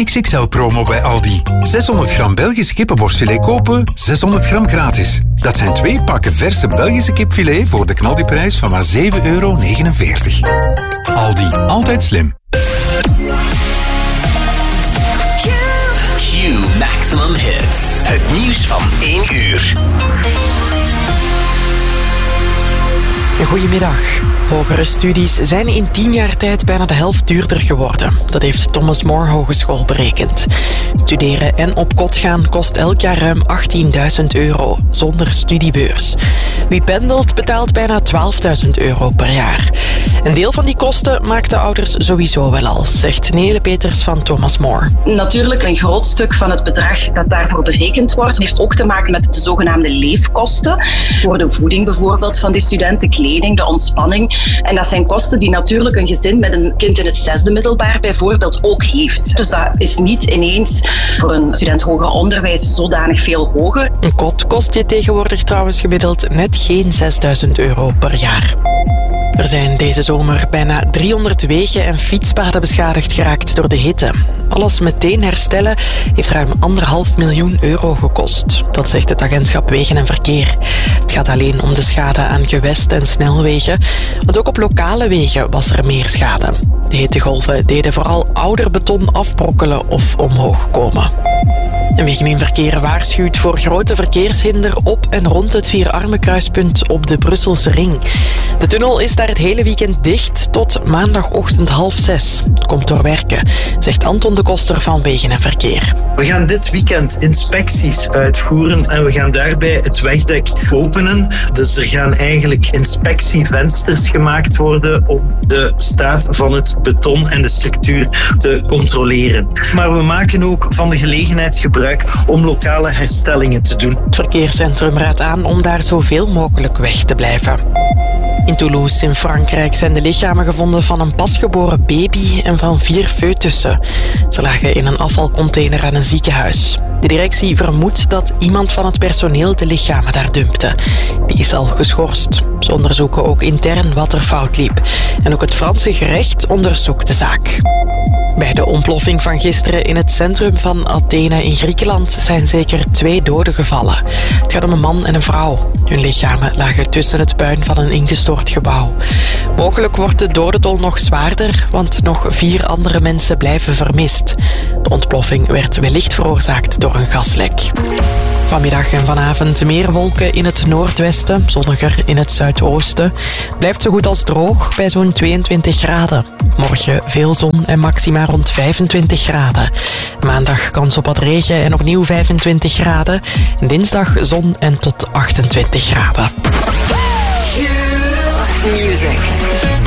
XXL-promo bij Aldi. 600 gram Belgisch kippenborstfilet kopen, 600 gram gratis. Dat zijn 2 pakken verse Belgische kipfilet voor de knaldiprijs van maar €7,49. Aldi, altijd slim. Q Maximum Hits. Het nieuws van 1 uur. Goedemiddag. Hogere studies zijn in 10 jaar tijd bijna de helft duurder geworden. Dat heeft Thomas More Hogeschool berekend. Studeren en op kot gaan kost elk jaar ruim €18.000, zonder studiebeurs. Wie pendelt betaalt bijna €12.000 per jaar. Een deel van die kosten maakt de ouders sowieso wel al, zegt Nele Peters van Thomas More. Natuurlijk, een groot stuk van het bedrag dat daarvoor berekend wordt, heeft ook te maken met de zogenaamde leefkosten. Voor de voeding bijvoorbeeld van die studenten, kleding, de ontspanning. En dat zijn kosten die natuurlijk een gezin met een kind in het 6e middelbaar bijvoorbeeld ook heeft. Dus dat is niet ineens voor een student hoger onderwijs zodanig veel hoger. Een kot kost je tegenwoordig trouwens gemiddeld net geen €6.000 per jaar. Er zijn deze zomer bijna 300 wegen en fietspaden beschadigd geraakt door de hitte. Alles meteen herstellen heeft ruim €1,5 miljoen gekost. Dat zegt het agentschap Wegen en Verkeer. Het gaat alleen om de schade aan gewest en snelwegen, want ook op lokale wegen was er meer schade. De hittegolven deden vooral ouder beton afbrokkelen of omhoog komen. En Wegen en Verkeer waarschuwt voor grote verkeershinder op en rond het Vierarmenkruispunt op de Brusselse Ring. De tunnel is daar het hele weekend dicht tot maandagochtend 5:30. Het komt door werken, zegt Anton de Koster van Wegen en Verkeer. We gaan dit weekend inspecties uitvoeren en we gaan daarbij het wegdek openen. Dus er gaan eigenlijk inspectievensters gemaakt worden om de staat van het beton en de structuur te controleren. Maar we maken ook van de gelegenheid gebruik om lokale herstellingen te doen. Het verkeerscentrum raadt aan om daar zoveel mogelijk weg te blijven. In Toulouse in Frankrijk zijn de lichamen gevonden van een pasgeboren baby en van 4 foetussen. Ze lagen in een afvalcontainer aan een ziekenhuis. De directie vermoedt dat iemand van het personeel de lichamen daar dumpte. Die is al geschorst. Ze onderzoeken ook intern wat er fout liep. En ook het Franse gerecht onderzoekt de zaak. Bij de ontploffing van gisteren in het centrum van Athene in Griekenland zijn zeker 2 doden gevallen. Het gaat om een man en een vrouw. Hun lichamen lagen tussen het puin van een ingestort gebouw. Mogelijk wordt de dodentol nog zwaarder, want nog 4 andere mensen blijven vermist. De ontploffing werd wellicht veroorzaakt door een gaslek. Vanmiddag en vanavond meer wolken in het noordwesten, zonniger in het zuidoosten. Het blijft zo goed als droog bij zo'n 22 graden. Morgen veel zon en maxima rond 25 graden. Maandag kans op wat regen en opnieuw 25 graden. En dinsdag zon en tot 28 graden. Music.